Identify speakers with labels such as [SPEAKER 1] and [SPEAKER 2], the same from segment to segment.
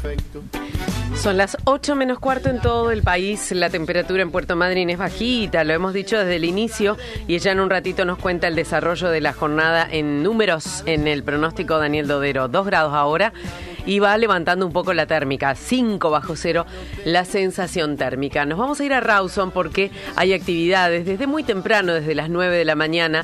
[SPEAKER 1] Son las 8 menos cuarto en todo el país. La temperatura en Puerto Madryn es bajita, lo hemos dicho desde el inicio, y ella en un ratito nos cuenta el desarrollo de la jornada en números en el pronóstico Daniel Dodero. 2 grados ahora y va levantando un poco la térmica, 5 bajo cero la sensación térmica. Nos vamos a ir a Rawson porque hay actividades desde muy temprano, desde las 9 de la mañana.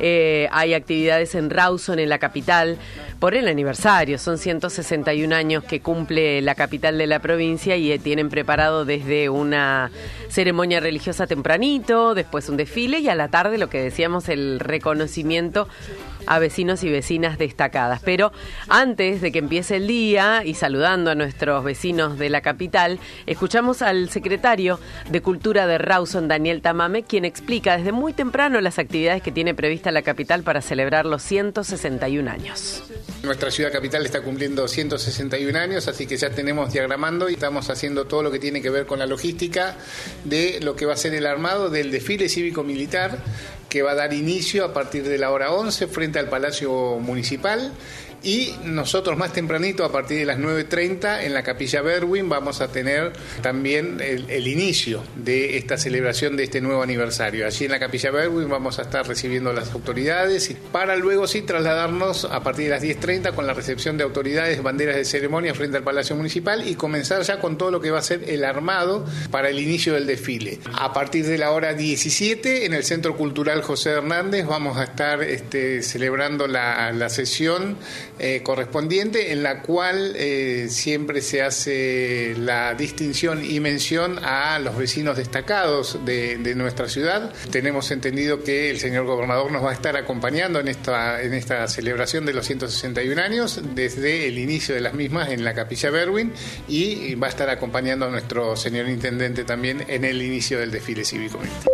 [SPEAKER 1] Hay actividades en Rawson, en la capital, por el aniversario. Son 161 años que cumple la capital de la provincia y tienen preparado desde una ceremonia religiosa tempranito, después un desfile y a la tarde, lo que decíamos, el reconocimiento a vecinos y vecinas destacadas. Pero antes de que empiece el día y saludando a nuestros vecinos de la capital, escuchamos al secretario de Cultura de Rawson, Daniel Tamame, quien explica desde muy temprano las actividades que tiene prevista la capital para celebrar los 161 años.
[SPEAKER 2] Nuestra ciudad capital está cumpliendo 161 años, así que ya tenemos diagramando y estamos haciendo todo lo que tiene que ver con la logística de lo que va a ser el armado del desfile cívico-militar, que va a dar inicio a partir de la hora 11 frente al Palacio Municipal. Y nosotros más tempranito, a partir de las 9:30, en la Capilla Berwin, vamos a tener también el inicio de esta celebración de este nuevo aniversario. Allí en la Capilla Berwin vamos a estar recibiendo a las autoridades, para luego sí trasladarnos a partir de las 10:30 con la recepción de autoridades, banderas de ceremonia frente al Palacio Municipal y comenzar ya con todo lo que va a ser el armado para el inicio del desfile. A partir de la hora 17, en el Centro Cultural José Hernández, vamos a estar celebrando la sesión correspondiente, en la cual siempre se hace la distinción y mención a los vecinos destacados de nuestra ciudad. Tenemos entendido que el señor gobernador nos va a estar acompañando en esta celebración de los 161 años desde el inicio de las mismas en la Capilla Berwin, y va a estar acompañando a nuestro señor intendente también en el inicio del desfile cívico-militar.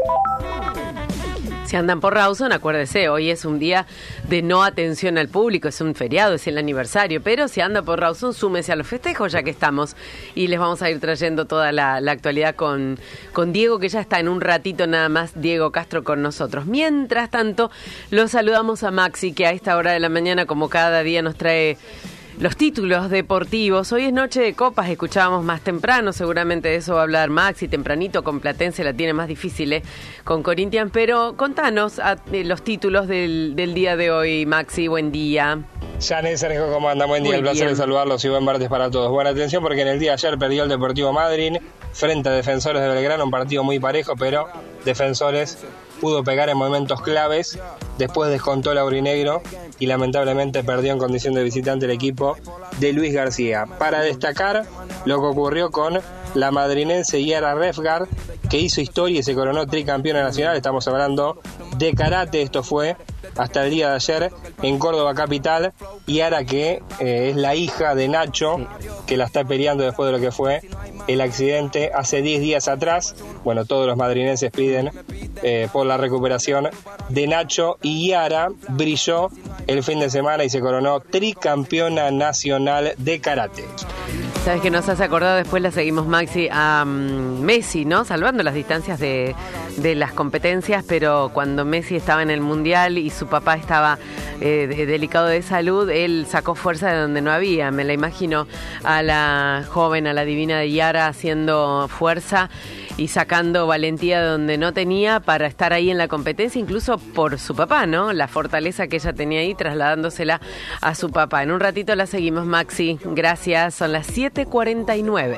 [SPEAKER 1] Si andan por Rawson, acuérdese, hoy es un día de no atención al público, es un feriado, es el aniversario, pero si anda por Rawson, súmese a los festejos ya que estamos, y les vamos a ir trayendo toda la actualidad con Diego, que ya está en un ratito nada más, Diego Castro con nosotros. Mientras tanto, los saludamos a Maxi, que a esta hora de la mañana, como cada día, nos trae los títulos deportivos. Hoy es noche de copas, escuchábamos más temprano, seguramente de eso va a hablar Maxi, tempranito con Platense la tiene más difícil con Corinthians, pero contanos los títulos del día de hoy, Maxi, buen día.
[SPEAKER 3] Janet, Sergio, ¿cómo anda? Buen día, el placer de saludarlos y buen martes para todos. Buena atención porque en el día de ayer perdió el Deportivo Madryn frente a Defensores de Belgrano, un partido muy parejo, pero Defensores pudo pegar en momentos claves, después descontó el aurinegro y lamentablemente perdió en condición de visitante el equipo de Luis García. Para destacar lo que ocurrió con la madrinense Yara Refgard, que hizo historia y se coronó tricampeona nacional. Estamos hablando de karate, esto fue hasta el día de ayer en Córdoba capital. Yara, que es la hija de Nacho, que la está peleando después de lo que fue el accidente hace 10 días atrás. Bueno, todos los madrinenses piden por la recuperación de Nacho, y Yara brilló el fin de semana y se coronó tricampeona nacional de karate.
[SPEAKER 1] Sabes que nos has acordado, después la seguimos, Maxi, a Messi, ¿no? Salvando las distancias de las competencias, pero cuando Messi estaba en el Mundial y su papá estaba delicado de salud, él sacó fuerza de donde no había. Me la imagino a la joven, a la divina de Yara, haciendo fuerza y sacando valentía de donde no tenía para estar ahí en la competencia, incluso por su papá, ¿no? La fortaleza que ella tenía ahí, trasladándosela a su papá. En un ratito la seguimos, Maxi. Gracias. Son las 7:49.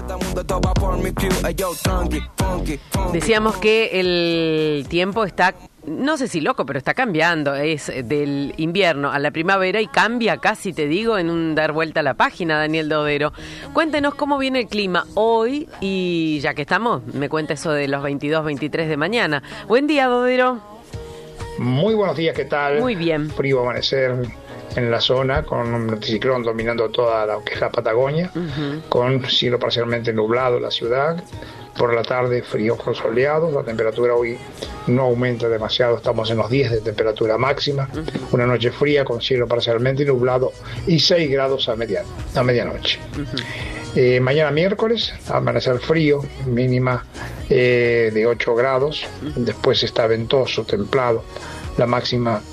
[SPEAKER 1] Decíamos que el tiempo está, no sé si loco, pero está cambiando. Es del invierno a la primavera y cambia casi, te digo, en un dar vuelta a la página, Daniel Dodero. Cuéntenos cómo viene el clima hoy, y ya que estamos, me cuenta eso de los 22, 23 de mañana. Buen día, Dodero.
[SPEAKER 4] Muy buenos días, ¿qué tal?
[SPEAKER 1] Muy bien.
[SPEAKER 4] Frío amanecer en la zona, con un anticiclón dominando toda lo que es la Patagonia, con cielo parcialmente nublado en la ciudad. Por la tarde, fríos con soleados. La temperatura hoy no aumenta demasiado, estamos en los 10 de temperatura máxima. Una noche fría con cielo parcialmente nublado y 6 grados a medianoche. Mañana miércoles, amanecer frío, mínima de 8 grados. Después está ventoso, templado. La máxima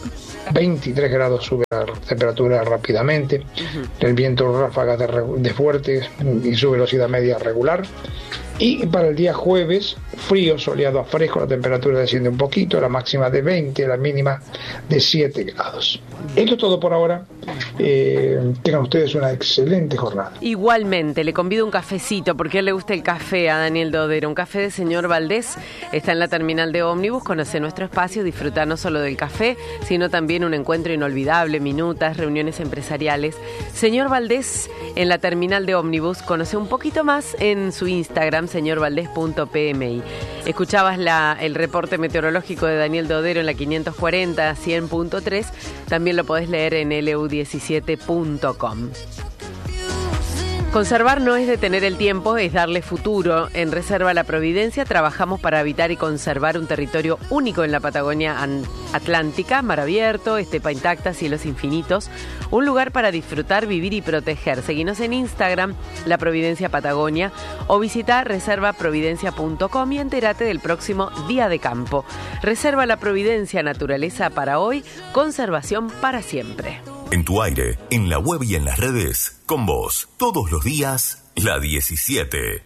[SPEAKER 4] 23 grados sube la temperatura rápidamente, el viento ráfagas de fuertes y su velocidad media regular. Y para el día jueves, frío, soleado a fresco, la temperatura desciende un poquito, la máxima de 20, la mínima de 7 grados. Esto es todo por ahora. Tengan ustedes una excelente jornada.
[SPEAKER 1] Igualmente, le convido un cafecito, porque a él le gusta el café a Daniel Dodero. Un café de Señor Valdés, está en la terminal de ómnibus. Conoce nuestro espacio, disfruta no solo del café, sino también un encuentro inolvidable, minutas, reuniones empresariales. Señor Valdés, en la terminal de ómnibus. Conoce un poquito más en su Instagram, señorvaldés.pmi. Escuchabas el reporte meteorológico de Daniel Dodero en la 540 100.3. También lo podés leer en lu17.com. Conservar no es detener el tiempo, es darle futuro. En Reserva La Providencia trabajamos para habitar y conservar un territorio único en la Patagonia Atlántica, mar abierto, estepa intacta, cielos infinitos, un lugar para disfrutar, vivir y proteger. Seguinos en Instagram, La Providencia Patagonia, o visita reservaprovidencia.com y entérate del próximo Día de Campo. Reserva La Providencia, naturaleza para hoy, conservación para siempre.
[SPEAKER 5] En tu aire, en la web y en las redes, con vos, todos los días, la 17.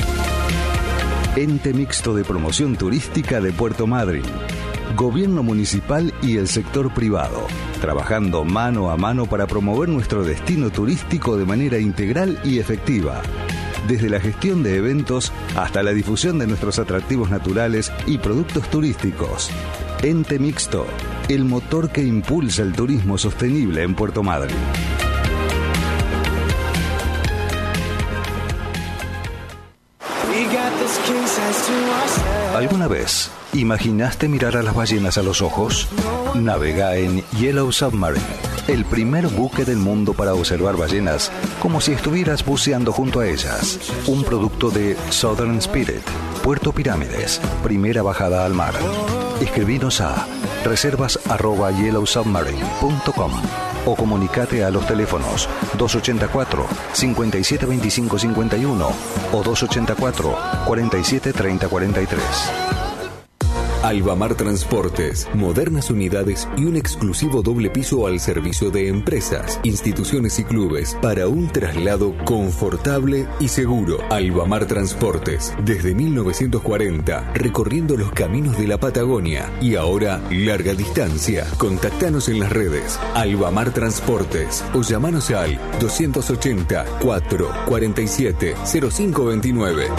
[SPEAKER 6] Ente Mixto de Promoción Turística de Puerto Madryn. Gobierno municipal y el sector privado, trabajando mano a mano para promover nuestro destino turístico de manera integral y efectiva. Desde la gestión de eventos hasta la difusión de nuestros atractivos naturales y productos turísticos. Ente Mixto, el motor que impulsa el turismo sostenible en Puerto Madryn. ¿Alguna vez imaginaste mirar a las ballenas a los ojos? Navega en Yellow Submarine, el primer buque del mundo para observar ballenas como si estuvieras buceando junto a ellas. Un producto de Southern Spirit, Puerto Pirámides, primera bajada al mar. Escribinos a reservas@yellowsubmarine.com o comunicate a los teléfonos 284 572551 o 284 473043.
[SPEAKER 7] Albamar Transportes, modernas unidades y un exclusivo doble piso al servicio de empresas, instituciones y clubes para un traslado confortable y seguro. Albamar Transportes, desde 1940, recorriendo los caminos de la Patagonia y ahora larga distancia. Contactanos en las redes Albamar Transportes o llamanos al 280 447 0529.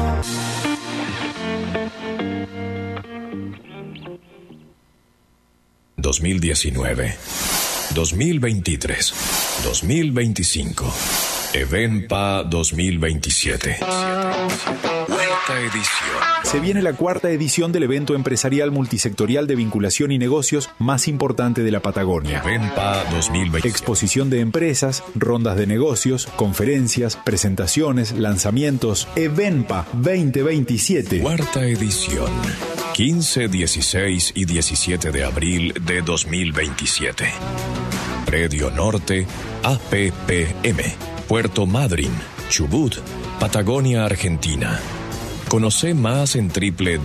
[SPEAKER 8] 2019, 2023, 2025, Evenpa 2027. Cuarta edición.
[SPEAKER 9] Se viene la cuarta edición del evento empresarial multisectorial de vinculación y negocios más importante de la Patagonia.
[SPEAKER 8] Evenpa 2020.
[SPEAKER 9] Exposición de empresas, rondas de negocios, conferencias, presentaciones, lanzamientos. Evenpa 2027.
[SPEAKER 8] Cuarta edición. 15, 16 y 17 de abril de 2027. Predio Norte, APPM, Puerto Madryn, Chubut, Patagonia, Argentina. Conoce más en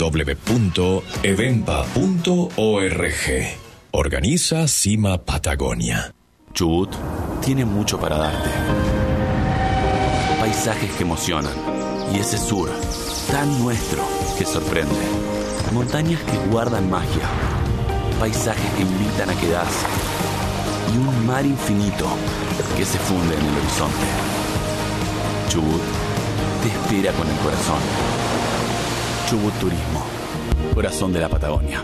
[SPEAKER 8] www.evenpa.org. Organiza Cima Patagonia.
[SPEAKER 10] Chubut tiene mucho para darte. Paisajes que emocionan. Y ese sur, tan nuestro, que sorprende. Montañas que guardan magia, paisajes que invitan a quedarse y un mar infinito que se funde en el horizonte. Chubut te espera con el corazón. Chubut Turismo, corazón de la Patagonia.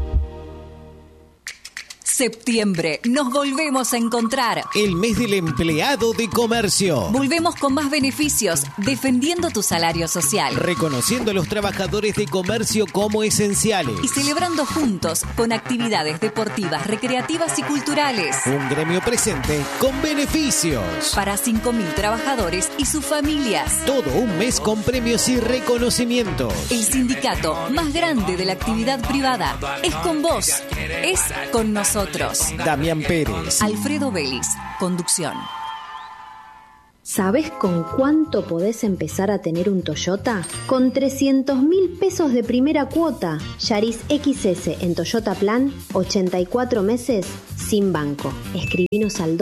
[SPEAKER 11] Septiembre, nos volvemos a encontrar.
[SPEAKER 12] El mes del empleado de comercio.
[SPEAKER 11] Volvemos con más beneficios, defendiendo tu salario social.
[SPEAKER 12] Reconociendo a los trabajadores de comercio como esenciales.
[SPEAKER 11] Y celebrando juntos con actividades deportivas, recreativas y culturales.
[SPEAKER 12] Un gremio presente con beneficios.
[SPEAKER 11] Para 5.000 trabajadores y sus familias.
[SPEAKER 12] Todo un mes con premios y reconocimientos.
[SPEAKER 11] El sindicato más grande de la actividad privada es con vos, es con nosotros.
[SPEAKER 12] Damián Pérez,
[SPEAKER 11] Alfredo Vélez, conducción.
[SPEAKER 13] ¿Sabés con cuánto podés empezar a tener un Toyota? Con 300.000 pesos de primera cuota. Yaris XS en Toyota Plan, 84 meses sin banco. Escribinos al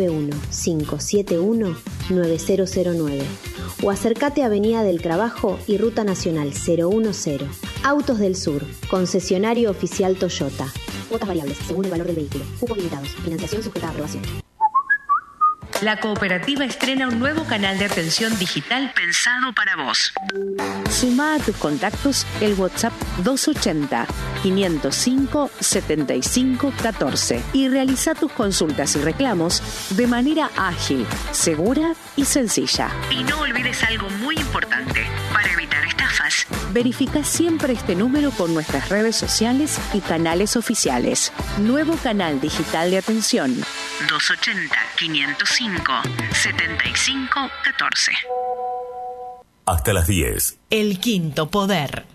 [SPEAKER 13] 291-571-9009 o acércate a Avenida del Trabajo y Ruta Nacional 010. Autos del Sur, concesionario oficial Toyota. Cuotas variables según el valor del vehículo. Cupos limitados. Financiación sujeta a aprobación.
[SPEAKER 14] La cooperativa estrena un nuevo canal de atención digital pensado para vos. Sumá a tus contactos el WhatsApp 280-505-7514 y realiza tus consultas y reclamos de manera ágil, segura y sencilla. Y no olvides algo muy importante. Para evitar estafas, verifica siempre este número con nuestras redes sociales y canales oficiales. Nuevo canal digital de atención 280-505-7514.
[SPEAKER 5] Hasta las 10.
[SPEAKER 14] El quinto poder.